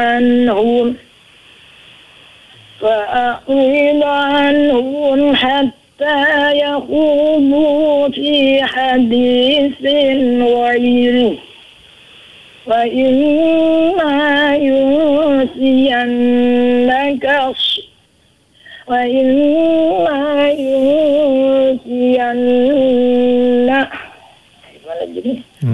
عنهم فأعرض عنهم حتى يخوضوا في حديث غيره وإما ينسينك